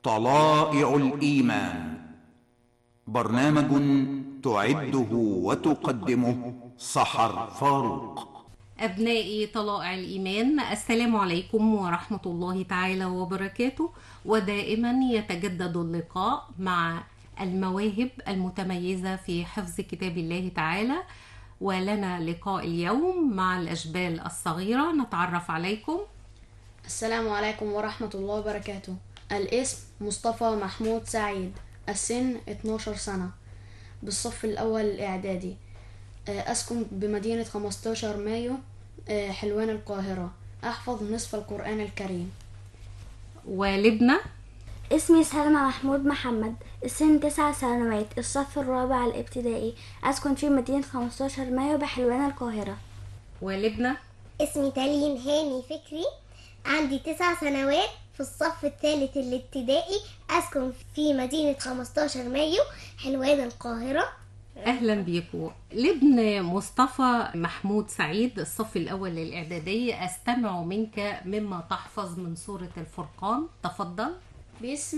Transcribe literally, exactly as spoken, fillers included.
طلائع الإيمان، برنامج تعده وتقدمه سحر فاروق. أبنائي طلائع الإيمان، السلام عليكم ورحمة الله تعالى وبركاته. ودائما يتجدد اللقاء مع المواهب المتميزة في حفظ كتاب الله تعالى. ولنا لقاء اليوم مع الأشبال الصغيرة، نتعرف عليكم. السلام عليكم ورحمة الله وبركاته. الاسم مصطفى محمود سعيد، السن اتناشر سنة، بالصف الأول الإعدادي. أسكن بمدينة خمستاشر مايو، حلوان القاهرة. أحفظ نصف القرآن الكريم. ولبنى. اسمي سلمى محمود محمد، السن تسع سنوات، الصف الرابع الابتدائي. أسكن في مدينة خمستاشر مايو بحلوان القاهرة. ولبنى. اسمي تالين هاني فكري، عندي تسع سنوات، في الصف الثالث الابتدائي. أسكن في مدينة خمستاشر مايو حلوان القاهرة. أهلا بيكم. لبنى مصطفى محمود سعيد، الصف الأول الإعدادي. أستمع منك مما تحفظ من سورة الفرقان، تفضل. بسم